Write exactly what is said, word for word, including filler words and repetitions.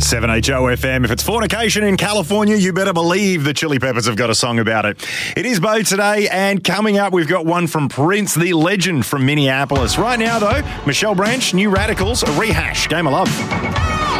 seven H O F M. If it's fornication in California, you better believe the Chili Peppers have got a song about it. It is Bo today, and coming up, we've got one from Prince, the legend from Minneapolis. Right now, though, Michelle Branch, New Radicals, a rehash, Game of Love.